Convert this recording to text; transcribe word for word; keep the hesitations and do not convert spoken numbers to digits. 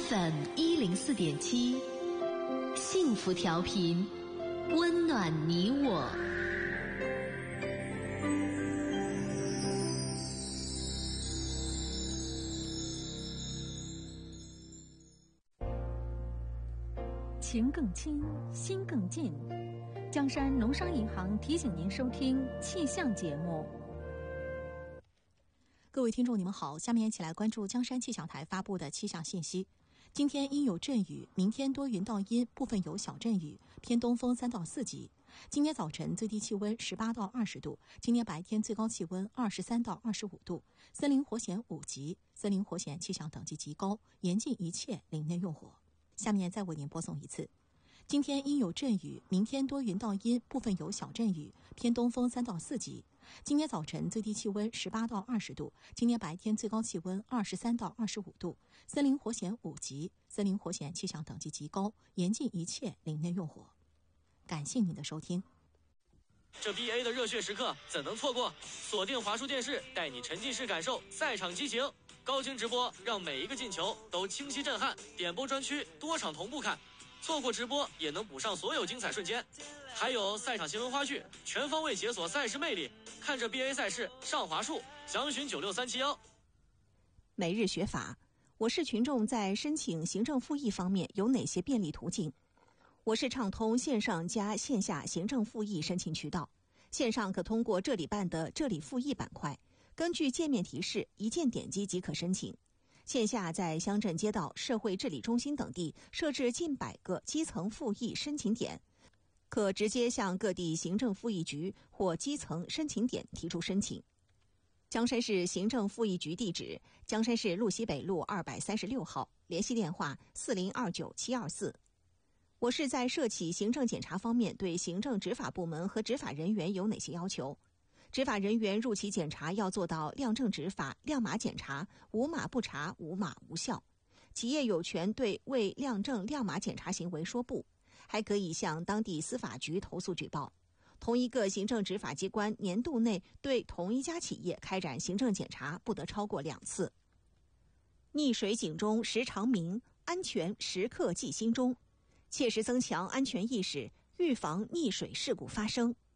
F M 一零四点七，幸福调频，温暖你我。 情更亲，心更近。江山农商银行提醒您收听气象节目。 各位听众，你们好，下面一起来关注江山气象台发布的气象信息。今天阴有阵雨，明天多云到阴，部分有小阵雨，偏东风三到四级。今天早晨最低气温十八到二十度，今天白天最高气温二十三到二十五度，森林火险五级，森林火险气象等级极高，严禁一切林内用火。下面再为您播送一次。今天阴有阵雨，明天多云到阴，部分有小阵雨，偏东风三到四级。今天早晨最低气温十八到二十度，今天白天最高气温二十三到二十五度，森林火险五级，森林火险气象等级极高，严禁一切林内用火。感谢您的收听。 这 B A 的热血时刻怎能错过？锁定华数电视，带你沉浸式感受赛场激情，高清直播让每一个进球都清晰震撼，点播专区多场同步看，错过直播也能补上所有精彩瞬间，还有赛场新闻花絮，全方位解锁赛事魅力。看着 B A 赛事上华数，详询九六三七幺。 每日学法，我市群众在申请行政复议方面有哪些便利途径？我市畅通线上加线下行政复议申请渠道。线上可通过这里办的这里复议板块，根据界面提示一键点击即可申请。线下在乡镇街道、社会治理中心等地设置近百个基层复议申请点，可直接向各地行政复议局或基层申请点提出申请。江山市行政复议局地址：江山市路西北路二百三十六号，联系电话四零二九七二四。我市在涉企行政检查方面对行政执法部门和执法人员有哪些要求？执法人员入企检查要做到亮正执法、亮码检查，无码不查，无码无效。企业有权对未亮正亮码检查行为说不，还可以向当地司法局投诉举报。同一个行政执法机关年度内对同一家企业开展行政检查不得超过两次。溺水警钟时常鸣，安全时刻记心中，切实增强安全意识，预防溺水事故发生。